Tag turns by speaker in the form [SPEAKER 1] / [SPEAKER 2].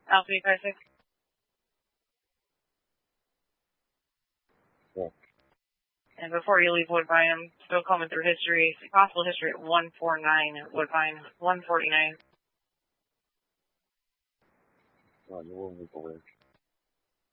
[SPEAKER 1] Alpha 856.
[SPEAKER 2] Yeah.
[SPEAKER 1] And before you leave Woodbine, still coming through history, possible history at 149 at Woodbine, 149.
[SPEAKER 2] You won't make a wish.